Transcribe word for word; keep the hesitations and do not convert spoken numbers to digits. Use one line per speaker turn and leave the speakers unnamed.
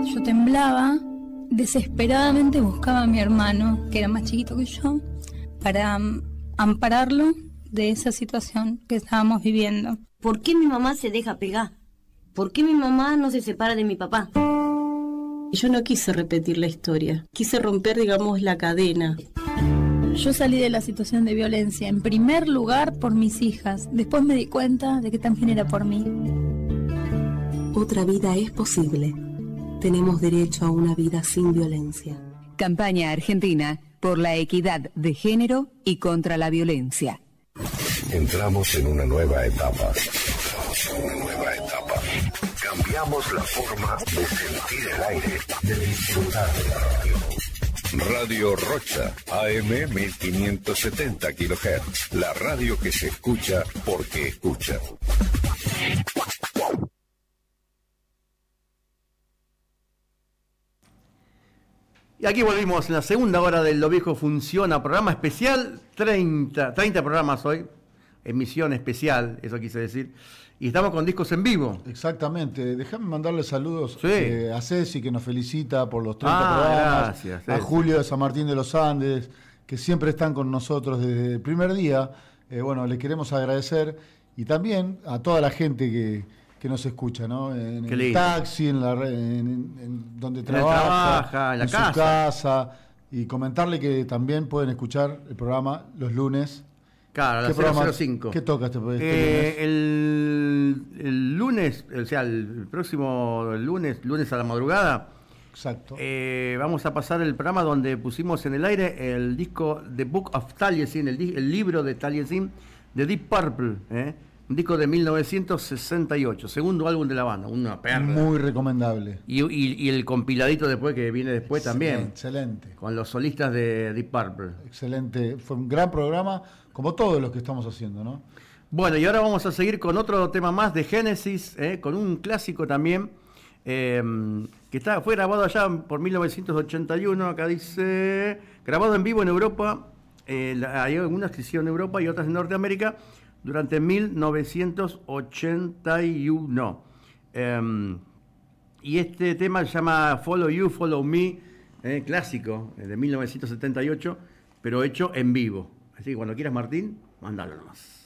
Yo temblaba, desesperadamente buscaba a mi hermano, que era más chiquito que yo, para um, ampararlo de esa situación que estábamos viviendo.
¿Por qué mi mamá se deja pegar? ¿Por qué mi mamá no se separa de mi papá?
Yo no quise repetir la historia, quise romper, digamos, la cadena.
Yo salí de la situación de violencia, en primer lugar por mis hijas, después me di cuenta de que también era por mí.
Otra vida es posible. Tenemos derecho a una vida sin violencia.
Campaña Argentina por la equidad de género y contra la violencia.
Entramos en una nueva etapa. Entramos en una nueva etapa. Cambiamos la forma de sentir el aire, de disfrutar de la radio. Radio Rocha, A M mil quinientos setenta kilohertz. La radio que se escucha porque escucha.
Y aquí volvimos en la segunda hora del Lo Viejo Funciona, programa especial, treinta, treinta programas hoy, emisión especial, eso quise decir, y estamos con discos en vivo.
Exactamente, déjame mandarle saludos
sí.
eh, a Ceci, que nos felicita por los treinta
ah,
programas,
gracias,
a
Ceci.
Julio de San Martín de los Andes, que siempre están con nosotros desde el primer día. Eh, bueno, les queremos agradecer, y también a toda la gente que... que nos escucha, ¿no? En
Qué
el
lindo.
taxi, en, la, en, en, en donde
En
trabaja,
trabaja, en la
en
casa.
su casa, y comentarle que también pueden escuchar el programa los lunes.
Claro, a
¿Qué
las
programa-
cero cero cinco.
¿Qué toca este, este
Eh,
lunes?
el, el lunes, o sea, el próximo lunes, lunes a la madrugada,
Exacto.
eh, vamos a pasar el programa donde pusimos en el aire el disco The Book of Taliesin, el, di- el libro de Taliesin de Deep Purple, ¿eh? Un disco de mil novecientos sesenta y ocho, segundo álbum de la banda, una perla.
Muy recomendable.
Y, y- y el compiladito después que viene después también,
Excelente.
con los solistas de Deep Purple.
Excelente. Fue un gran programa, como todos los que estamos haciendo, ¿no?
Bueno, y ahora vamos a seguir con otro tema más de Génesis, eh, con un clásico también, eh, que está, fue grabado allá por mil novecientos ochenta y uno, acá dice, grabado en vivo en Europa, eh, la- hay algunas que hicieron en Europa y otras en Norteamérica, durante mil novecientos ochenta y uno. Eh, y este tema se llama Follow You, Follow Me, eh, clásico, eh, de mil novecientos setenta y ocho, pero hecho en vivo. Así que cuando quieras, Martín, mándalo nomás.